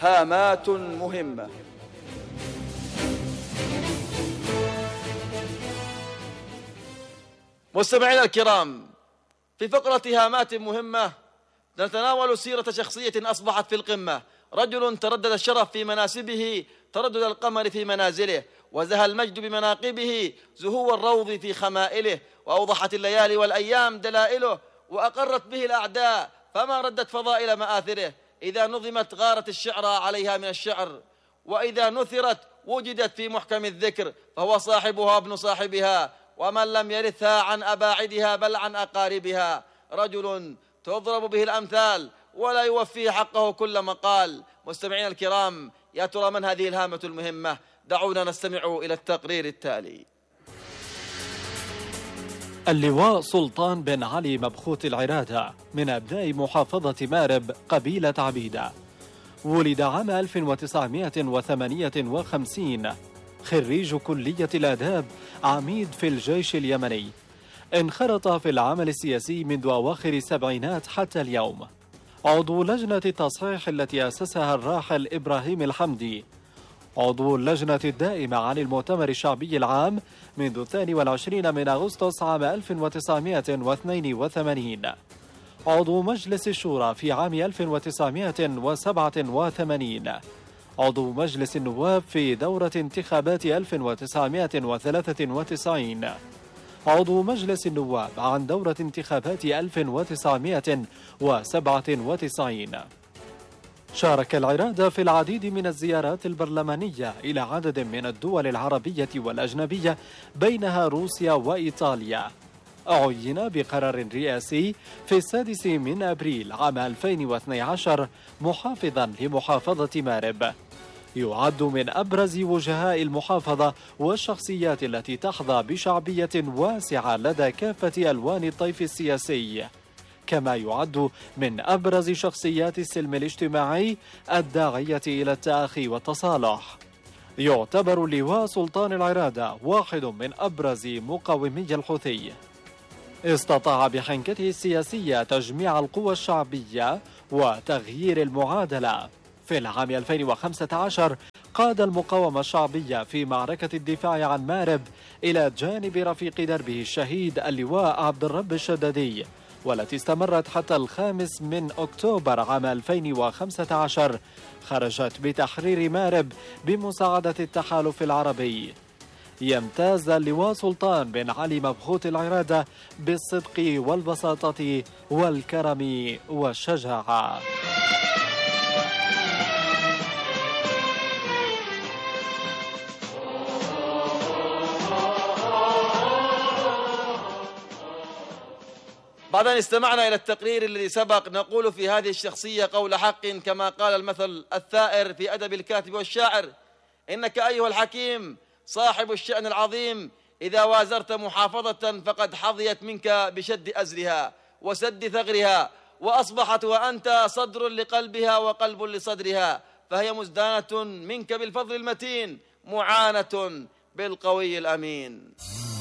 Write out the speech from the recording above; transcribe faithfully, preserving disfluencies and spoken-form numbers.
هامات مهمة. مستمعينا الكرام، في فقرة هامات مهمة نتناول سيرة شخصية أصبحت في القمة، رجل تردد الشرف في مناسبه تردد القمر في منازله، وزهى المجد بمناقبه زهو الروض في خمائله، وأوضحت الليالي والأيام دلائله، وأقرت به الأعداء فما ردت فضائل مآثره. إذا نظمت غارت الشعر عليها من الشعر، وإذا نثرت وجدت في محكم الذكر، فهو صاحبها ابن صاحبها، ومن لم يرثها عن أباعدها بل عن أقاربها. رجل تضرب به الأمثال ولا يوفيه حقه كل مقال. مستمعين الكرام، يا ترى من هذه الهامة المهمة؟ دعونا نستمع إلى التقرير التالي. اللواء سلطان بن علي مبخوت العرادة من أبناء محافظة مارب قبيلة عبيدة، ولد عام ألف وتسعمائة وثمانية وخمسين، خريج كلية الآداب، عميد في الجيش اليمني، انخرط في العمل السياسي منذ أواخر السبعينات حتى اليوم، عضو لجنة التصحيح التي أسسها الراحل إبراهيم الحمدي، عضو اللجنة الدائمة عن المؤتمر الشعبي العام منذ الثاني والعشرين من أغسطس عام ألف وتسعمائة واثنين وثمانين، عضو مجلس الشورى في عام ألف وتسعمائة وسبعة وثمانين، عضو مجلس النواب في دورة انتخابات ألف وتسعمائة وثلاثة وتسعين، عضو مجلس النواب عن دورة انتخابات ألف وتسعمائة وسبعة وتسعين. شارك العرادة في العديد من الزيارات البرلمانية إلى عدد من الدول العربية والأجنبية بينها روسيا وإيطاليا. عين بقرار رئاسي في السادس من أبريل عام ألفين واثني عشر محافظا لمحافظة مارب. يعد من أبرز وجهاء المحافظة والشخصيات التي تحظى بشعبية واسعة لدى كافة ألوان الطيف السياسي، كما يعد من أبرز شخصيات السلم الاجتماعي الداعية إلى التآخي والتصالح. يعتبر اللواء سلطان العرادة واحد من أبرز مقاومي الحوثي. استطاع بحنكته السياسية تجميع القوى الشعبية وتغيير المعادلة. في العام ألفين وخمسة عشر قاد المقاومة الشعبية في معركة الدفاع عن مارب إلى جانب رفيق دربه الشهيد اللواء عبد الرب الشدادي، والتي استمرت حتى الخامس من أكتوبر عام ألفين وخمسة عشر، خرجت بتحرير مارب بمساعدة التحالف العربي. يمتاز اللواء سلطان بن علي مبخوت العرادة بالصدق والبساطة والكرم والشجاعة. بعد أن استمعنا إلى التقرير الذي سبق، نقول في هذه الشخصية قول حق، كما قال المثل الثائر في أدب الكاتب والشاعر: إنك أيها الحكيم صاحب الشأن العظيم، إذا وازرت محافظة فقد حظيت منك بشد أزرها وسد ثغرها، وأصبحت وأنت صدر لقلبها وقلب لصدرها، فهي مزدانة منك بالفضل المتين، معانة بالقوي الأمين.